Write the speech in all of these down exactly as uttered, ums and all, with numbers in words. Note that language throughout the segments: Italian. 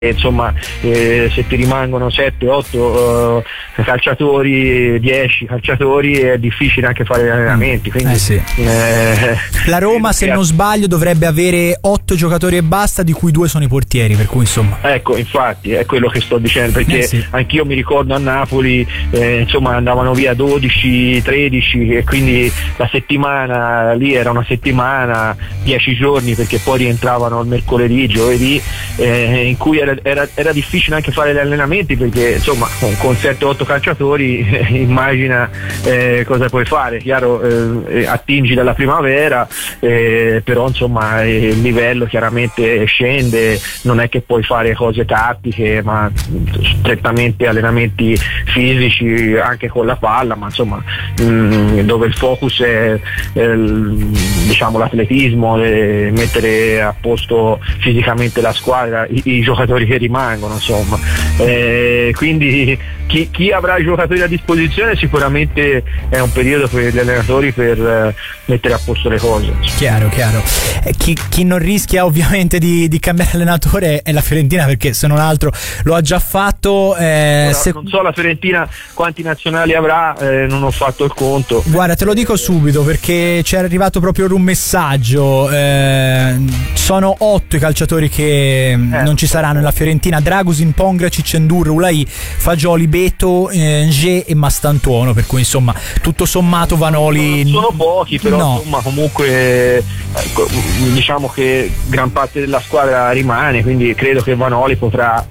insomma eh, se ti rimangono sette otto uh, calciatori, dieci calciatori, è difficile anche fare gli allenamenti, quindi eh sì. eh, la Roma, se non sbaglio, dovrebbe avere otto giocatori e basta, di cui due sono i portieri, per cui insomma ecco, infatti è quello che sto dicendo, perché eh sì. anch'io mi ricordo a Napoli eh, insomma andavano via dodici tredici, e quindi la settimana lì era una settimana, dieci giorni, perché poi rientravano il mercoledì, giovedì, eh, in cui era Era, era difficile anche fare gli allenamenti, perché insomma con, con sette otto calciatori eh, immagina eh, cosa puoi fare. Chiaro, eh, attingi dalla primavera, eh, però insomma il livello chiaramente scende, non è che puoi fare cose tattiche, ma strettamente allenamenti fisici anche con la palla, ma insomma mh, dove il focus è, è il, diciamo l'atletismo, eh, mettere a posto fisicamente la squadra, i, i giocatori che rimangono, insomma, eh, quindi chi, chi avrà i giocatori a disposizione sicuramente è un periodo per gli allenatori per eh, mettere a posto le cose. Chiaro, chiaro. Eh, chi, chi non rischia ovviamente di, di cambiare allenatore è la Fiorentina, perché se non altro lo ha già fatto. Eh, Ora, se... Non so la Fiorentina quanti nazionali avrà, eh, non ho fatto il conto. Guarda, te lo dico subito, perché ci è arrivato proprio un messaggio. Eh, sono otto i calciatori che eh, non ci saranno nella Fiorentina: Dragusin, Pongracic, Endur, Ulai, Fagioli, Beto, eh, Nge e Mastantuono, per cui insomma tutto sommato Vanoli non sono pochi, però no. insomma comunque ecco, diciamo che gran parte della squadra rimane, quindi credo che Vanoli potrà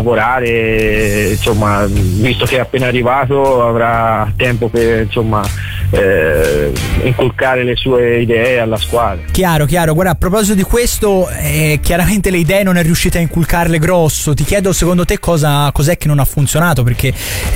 lavorare, insomma, visto che è appena arrivato avrà tempo per insomma eh, inculcare le sue idee alla squadra. Chiaro, chiaro. Guarda, a proposito di questo, eh, chiaramente le idee non è riuscita a inculcarle grosso. Ti chiedo, secondo te cosa cos'è che non ha funzionato? Perché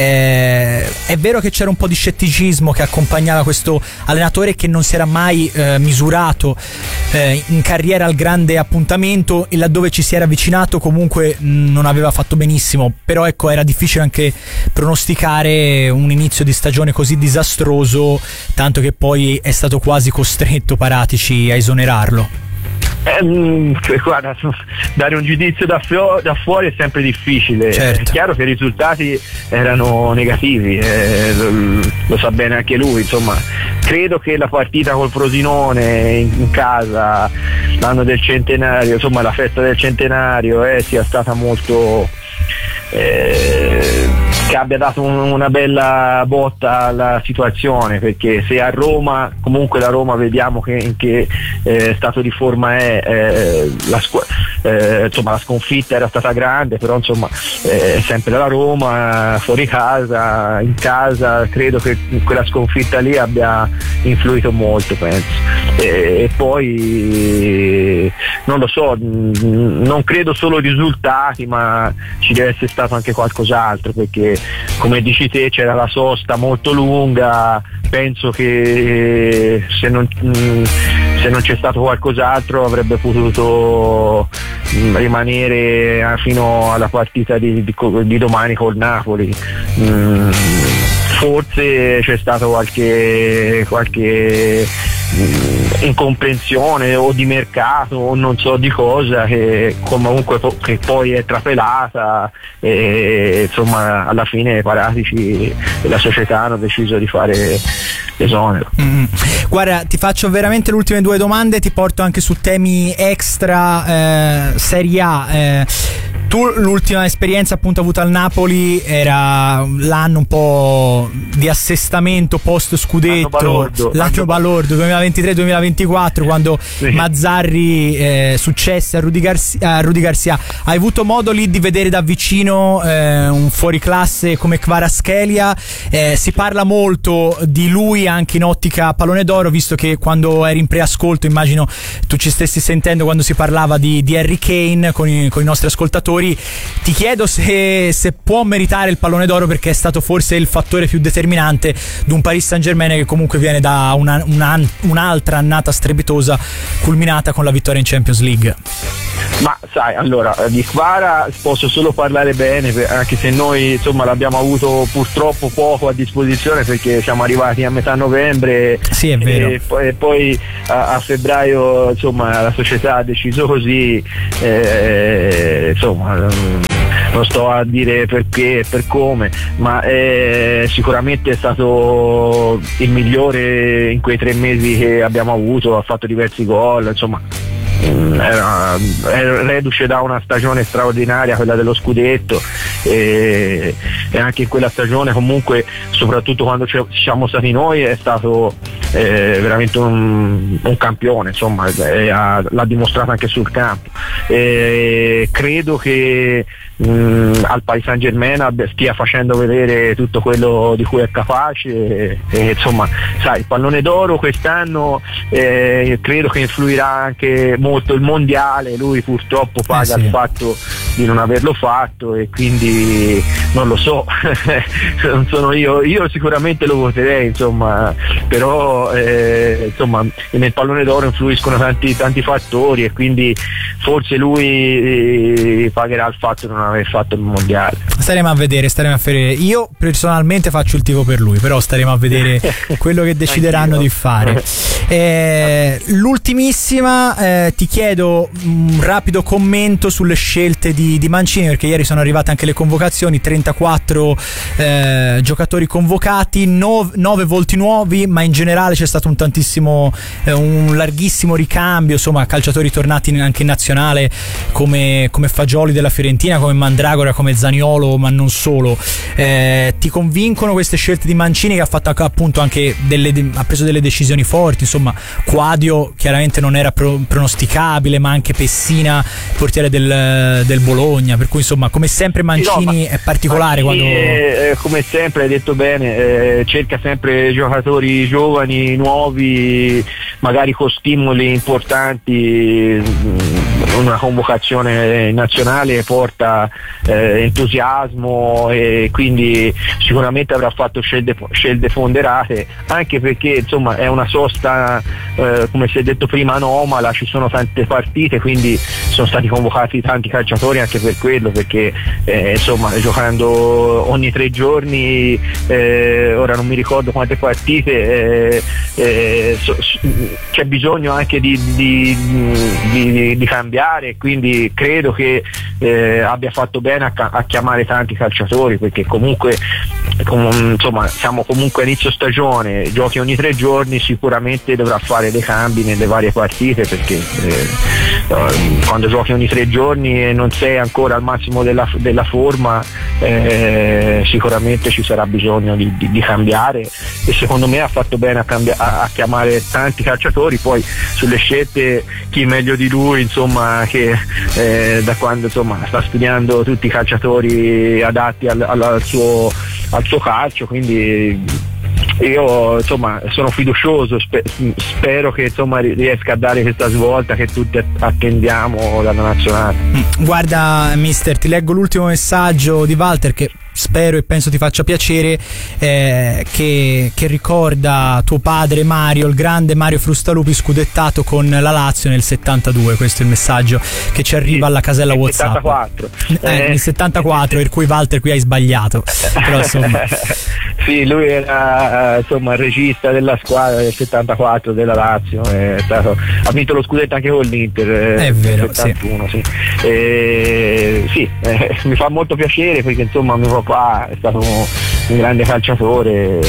eh, è vero che c'era un po' di scetticismo che accompagnava questo allenatore, che non si era mai eh, misurato eh, in carriera al grande appuntamento, e laddove ci si era avvicinato comunque mh, non aveva fatto benissimo. Però ecco, era difficile anche pronosticare un inizio di stagione così disastroso, tanto che poi è stato quasi costretto Paratici a esonerarlo. Eh, guarda, dare un giudizio da, fio- da fuori è sempre difficile. Certo. È chiaro che i risultati erano negativi, eh, lo, lo sa bene anche lui, insomma. Credo che la partita col Frosinone in, in casa, l'anno del centenario, insomma la festa del centenario, eh, sia stata molto eh, che abbia dato un, una bella botta alla situazione, perché se a Roma, comunque la Roma vediamo che in che eh, stato di forma è, eh, la, scu- eh, insomma la sconfitta era stata grande, però insomma eh, sempre la Roma, fuori casa, in casa, credo che quella sconfitta lì abbia influito molto, penso. E, e poi non lo so, non credo solo ai risultati, ma ci deve essere stato anche qualcos'altro, perché come dici te c'era la sosta molto lunga. Penso che se non, se non c'è stato qualcos'altro avrebbe potuto rimanere fino alla partita di, di, di domani col Napoli. Mm, forse c'è stato qualche qualche incomprensione o di mercato o non so di cosa, che comunque che poi è trapelata, e insomma alla fine Paratici e la società hanno deciso di fare l'esonero. Mm. Guarda, ti faccio veramente le ultime due domande, ti porto anche su temi extra eh, Serie A. eh, Tu l'ultima esperienza appunto avuta al Napoli era l'anno un po' di assestamento post scudetto, l'anno balordo, l'anno balordo duemilaventitré duemilaventiquattro, quando sì. Mazzarri eh, successe a Rudy Garcia, a Rudy Garcia. Hai avuto modo lì di vedere da vicino eh, un fuoriclasse come Kvaratskhelia? Eh, si parla molto di lui anche in ottica pallone d'oro, visto che quando eri in preascolto, immagino tu ci stessi sentendo quando si parlava di, di Harry Kane con i, con i nostri ascoltatori. Ti chiedo se, se può meritare il pallone d'oro, perché è stato forse il fattore più determinante di un Paris Saint-Germain che comunque viene da una, una, un'altra annata strepitosa culminata con la vittoria in Champions League. Ma sai, allora di Kvara posso solo parlare bene, anche se noi insomma l'abbiamo avuto purtroppo poco a disposizione, perché siamo arrivati a metà novembre. Sì, è vero. E poi, e poi a, a febbraio insomma la società ha deciso così, eh, insomma insomma non sto a dire perché e per come, ma eh, sicuramente è stato il migliore in quei tre mesi che abbiamo avuto, ha fatto diversi gol, insomma era, era reduce da una stagione straordinaria, quella dello scudetto, e, e anche in quella stagione comunque, soprattutto quando ci siamo stati noi, è stato eh, veramente un, un campione, insomma, e ha, l'ha dimostrato anche sul campo. E credo che mh, al Paris Saint-Germain stia facendo vedere tutto quello di cui è capace, e, e insomma, sai, il pallone d'oro quest'anno eh, credo che influirà anche molto il mondiale. Lui purtroppo paga eh sì. il fatto di non averlo fatto, e quindi non lo so, non sono io, io sicuramente lo voterei, insomma, però eh, insomma nel pallone d'oro influiscono tanti, tanti fattori, e quindi forse lui eh, pagherà il fatto di non aver fatto il mondiale. Staremo a vedere, staremo a vedere. Io personalmente faccio il tifo per lui, però staremo a vedere quello che decideranno di fare. Eh, l'ultimissima, eh, ti chiedo un rapido commento sulle scelte di, di Mancini, perché ieri sono arrivate anche le convocazioni, trentaquattro eh, giocatori convocati, nove volti nuovi, ma in generale c'è stato un tantissimo, eh, un larghissimo ricambio, insomma, calciatori tornati anche in nazionale come, come Fagioli della Fiorentina, come Mandragora, come Zaniolo, ma non solo. Eh, ti convincono queste scelte di Mancini, che ha fatto appunto anche delle, ha preso delle decisioni forti, insomma, Quadio chiaramente non era pro, pronosticabile, ma anche Pessina, portiere del, del Bologna, per cui insomma, come sempre Mancini no, è particolare. Mancini quando è, come sempre hai detto bene, eh, cerca sempre giocatori giovani, nuovi, magari con stimoli importanti. Una convocazione nazionale porta eh, entusiasmo, e quindi sicuramente avrà fatto scelte, scelte ponderate, anche perché insomma è una sosta, eh, come si è detto prima, anomala, ci sono tante partite, quindi sono stati convocati tanti calciatori anche per quello, perché eh, insomma giocando ogni tre giorni, eh, ora non mi ricordo quante partite, eh, eh, so, c'è bisogno anche di, di, di, di, di cambiare, quindi credo che eh, abbia fatto bene a, a chiamare tanti calciatori, perché comunque com, insomma siamo comunque a inizio stagione, giochi ogni tre giorni, sicuramente dovrà fare dei cambi nelle varie partite, perché eh, quando giochi ogni tre giorni e non sei ancora al massimo della, della forma, eh, sicuramente ci sarà bisogno di, di, di cambiare, e secondo me ha fatto bene a, cambia, a, a chiamare tanti calciatori. Poi sulle scelte chi meglio di lui, insomma, che eh, da quando insomma sta studiando tutti i calciatori adatti al, al, al, suo, al suo calcio, quindi io insomma sono fiducioso, spe- spero che insomma riesca a dare questa svolta che tutti attendiamo dalla nazionale. Guarda mister, ti leggo l'ultimo messaggio di Walter, che spero e penso ti faccia piacere, eh, che, che ricorda tuo padre Mario, il grande Mario Frustalupi, scudettato con la Lazio nel settantadue. Questo è il messaggio che ci arriva alla casella nel WhatsApp. settantaquattro Eh, eh. nel settantaquattro, per cui Walter qui hai sbagliato. Però insomma. Sì, lui era insomma il regista della squadra del settantaquattro della Lazio, è stato, ha vinto lo scudetto anche con l'Inter. È vero, nel settantuno, sì. Sì. E, sì eh, mi fa molto piacere, perché insomma mio papà è stato un grande calciatore,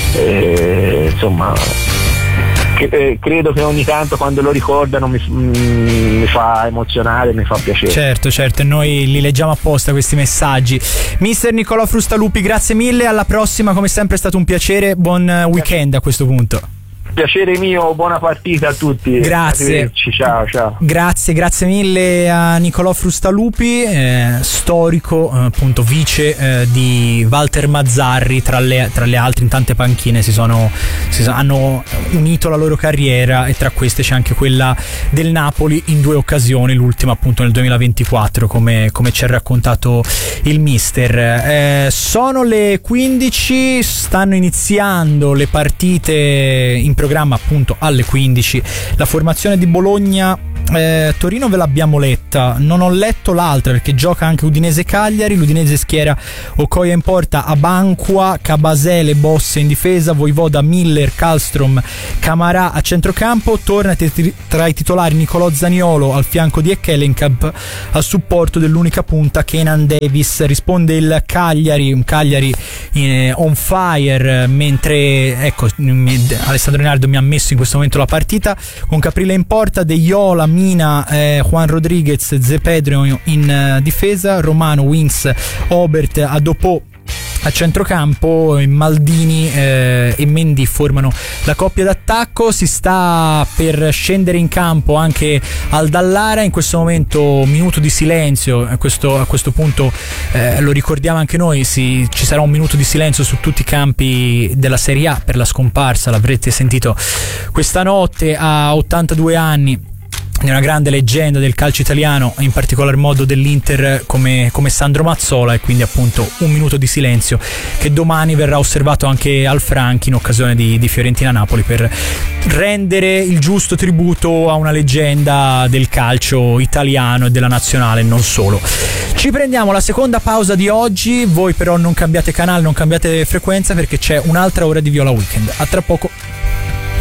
e, insomma credo che ogni tanto quando lo ricordano mi, mi fa emozionare, mi fa piacere. Certo, certo, e noi li leggiamo apposta questi messaggi. Mister Nicolò Frustalupi, grazie mille, alla prossima, come sempre è stato un piacere, buon weekend a questo punto. Piacere mio, buona partita a tutti. Grazie. Ciao, ciao. Grazie, grazie mille a Nicolò Frustalupi, eh, storico, eh, appunto vice eh, di Walter Mazzarri. Tra le, tra le altre, in tante panchine si sono, si sono hanno unito la loro carriera, e tra queste c'è anche quella del Napoli in due occasioni, l'ultima appunto nel duemilaventiquattro, come, come ci ha raccontato il mister. Eh, sono le quindici, stanno iniziando le partite in programma appunto alle quindici. La formazione di Bologna eh, Torino ve l'abbiamo letta, non ho letto l'altra perché gioca anche Udinese-Cagliari. L'Udinese schiera Okoye in porta, Abanqua, Cabasele, Bosse in difesa, Voivoda, Miller, Kallstrom, Camarà a centrocampo. Torna tra i titolari Nicolò Zaniolo al fianco di Ekkelenkamp, al supporto dell'unica punta Kenan Davis. Risponde il Cagliari, un Cagliari eh, on fire, mentre ecco Alessandro Leonardo mi ha messo in questo momento la partita, con Caprile in porta, De Iola, Mina, eh, Juan Rodriguez, Zepedro in eh, difesa, Romano, Wings, Obert, Adopò a centrocampo. Maldini eh, e Mendy formano la coppia d'attacco. Si sta per scendere in campo anche Al Dallara, in questo momento minuto di silenzio. A questo, a questo punto eh, lo ricordiamo anche noi, si, ci sarà un minuto di silenzio su tutti i campi della Serie A per la scomparsa, l'avrete sentito questa notte, a ottantadue anni, è una grande leggenda del calcio italiano, in particolar modo dell'Inter, come, come Sandro Mazzola, e quindi appunto un minuto di silenzio che domani verrà osservato anche al Franchi in occasione di, di Fiorentina-Napoli, per rendere il giusto tributo a una leggenda del calcio italiano e della nazionale, non solo. Ci prendiamo la seconda pausa di oggi, voi però non cambiate canale, non cambiate frequenza, perché c'è un'altra ora di Viola Weekend. A tra poco.